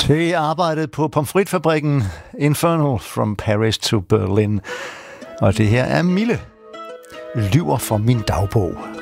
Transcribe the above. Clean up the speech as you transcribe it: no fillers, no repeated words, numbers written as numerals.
Det arbejdet på pomfritfabrikken Infernal from Paris to Berlin. Og det her er Mille. Lyver for min dagbog.